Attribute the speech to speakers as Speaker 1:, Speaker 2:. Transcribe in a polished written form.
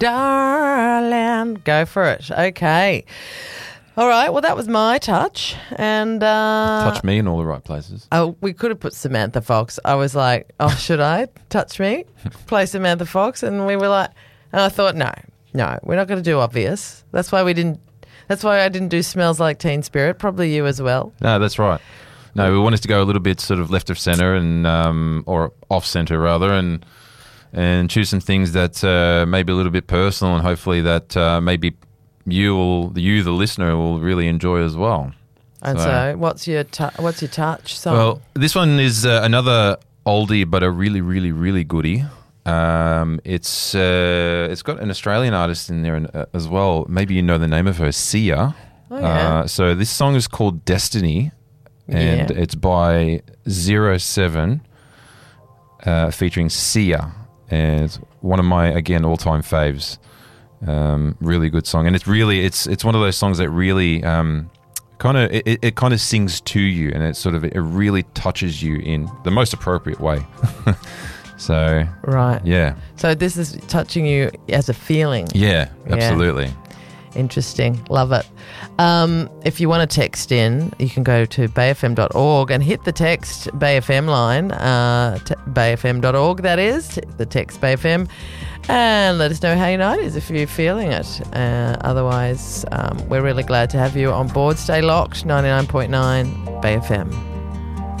Speaker 1: darling. Go for it. Okay. All right. Well, that was my touch. And
Speaker 2: Touch me in all the right places.
Speaker 1: oh, we could have put Samantha Fox. I was like, oh, should I touch me? Play Samantha Fox? And we were like, and I thought, no, we're not going to do obvious. That's why I didn't do Smells Like Teen Spirit. Probably you as well.
Speaker 2: No, that's right. No, we wanted to go a little bit sort of left of centre and or off centre rather, and choose some things that may be a little bit personal, and hopefully that maybe you, the listener, will really enjoy as well.
Speaker 1: And so what's your touch song?
Speaker 2: Well, this one is another oldie, but a really, really, really goodie. It's got an Australian artist in there as well. Maybe you know the name of her, Sia.
Speaker 1: Oh, yeah.
Speaker 2: So this song is called Destiny, and it's by 07 featuring Sia. And it's one of my, again, all-time faves. Really good song. And it's one of those songs that really kind of sings to you, and it really touches you in the most appropriate way. So
Speaker 1: right.
Speaker 2: Yeah.
Speaker 1: So this is touching you as a feeling.
Speaker 2: Yeah, absolutely.
Speaker 1: Yeah. Interesting. Love it. If you want to text in, you can go to bayfm.org and hit the text BayFM line, bayfm.org, that is, the text BayFM, and let us know how your night is if you're feeling it. Otherwise, we're really glad to have you on board. Stay locked, 99.9 BayFM.